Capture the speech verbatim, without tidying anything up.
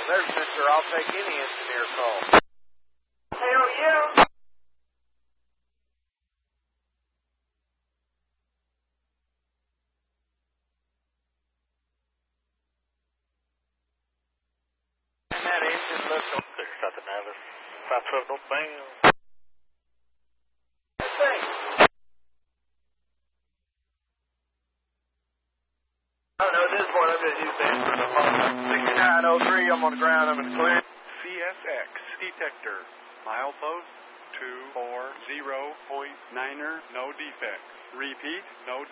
There's Mister I'll take any engineer call. Hell yeah. That engine looks on six seven Navis. five twelve northbound. Thanks. I don't know, this point I'm just used to answering the phone. sixty-nine oh three, I'm on the ground, I'm in the clear. C S X detector. Milepost two four zero point niner, no defects. Repeat, no defects.